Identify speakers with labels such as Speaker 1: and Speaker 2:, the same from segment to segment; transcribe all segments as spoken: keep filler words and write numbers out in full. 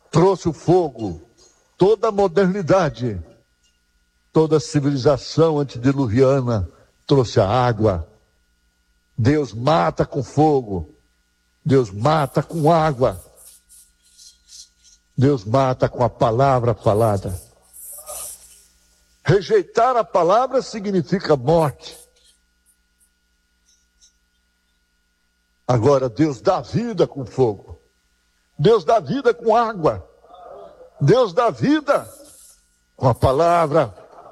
Speaker 1: trouxe o fogo, toda a modernidade, toda a civilização antediluviana trouxe a água. Deus mata com fogo, Deus mata com água, Deus mata com a palavra falada. Rejeitar a palavra significa morte. Agora, Deus dá vida com fogo. Deus dá vida com água. Deus dá vida com a palavra.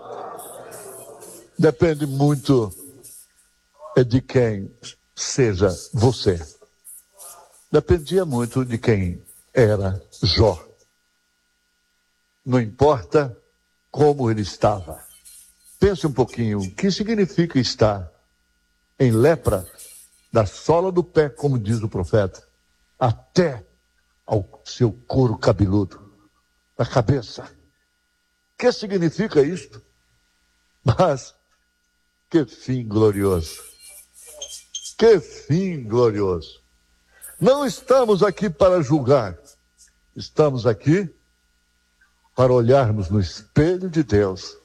Speaker 1: Depende muito de quem seja você. Dependia muito de quem era Jó. Não importa como ele estava. Pense um pouquinho, o que significa estar em lepra da sola do pé, como diz o profeta, até ao seu couro cabeludo, da cabeça. O que significa isto? Mas que fim glorioso! Que fim glorioso! Não estamos aqui para julgar, estamos aqui para olharmos no espelho de Deus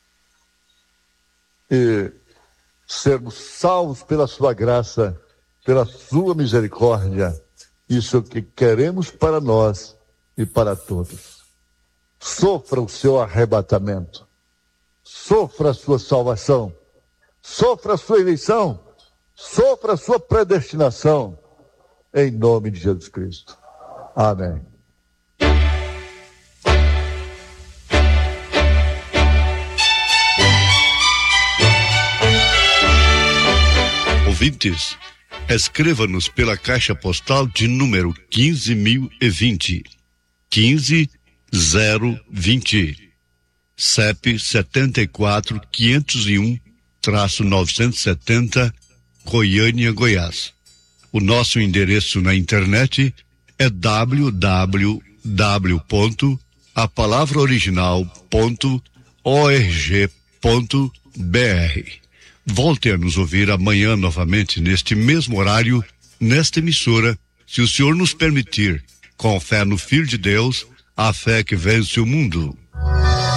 Speaker 1: e sermos salvos pela sua graça, pela sua misericórdia. Isso é o que queremos para nós e para todos. Sofra o seu arrebatamento, sofra a sua salvação, sofra a sua eleição, sofra a sua predestinação, em nome de Jesus Cristo. Amém.
Speaker 2: Ouvintes, escreva-nos pela caixa postal de número quinze mil e vinte, quinze zero vinte, C E P setenta e quatro, quinhentos e um, novecentos e setenta, Goiânia, Goiás. O nosso endereço na internet é w w w ponto a palavra original ponto org ponto b r. Volte a nos ouvir amanhã novamente neste mesmo horário, nesta emissora, se o Senhor nos permitir, com fé no Filho de Deus, a fé que vence o mundo.